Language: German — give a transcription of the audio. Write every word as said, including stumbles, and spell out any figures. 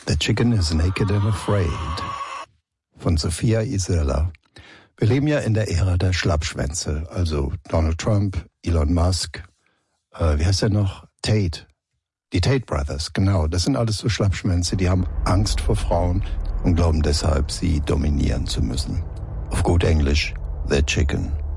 The Chicken is Naked and Afraid von Sophia Isela. Wir leben ja in der Ära der Schlappschwänze, also Donald Trump, Elon Musk, äh, wie heißt der noch? Tate. Die Tate Brothers, genau. Das sind alles so Schlappschwänze, die haben Angst vor Frauen und glauben deshalb, sie dominieren zu müssen. Auf gut Englisch, the chicken.